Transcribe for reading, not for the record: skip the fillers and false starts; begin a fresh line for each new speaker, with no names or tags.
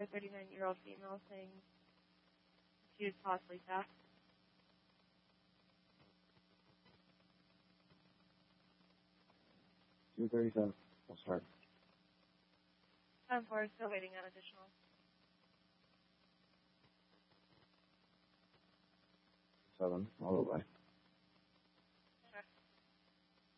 a 39-year-old female saying she was possibly theft.
237. We'll start.
10-4, still waiting on additional.
7, all the way.